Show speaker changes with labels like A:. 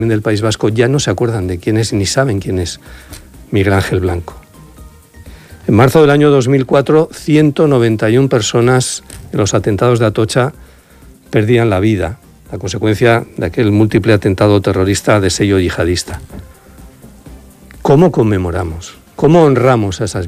A: del País Vasco ya no se acuerdan de quién es ni saben quién es Miguel Ángel Blanco. En marzo del año 2004, 191 personas en los atentados de Atocha perdían la vida a consecuencia de aquel múltiple atentado terrorista de sello yihadista. ¿Cómo conmemoramos? ¿Cómo honramos a esas víctimas?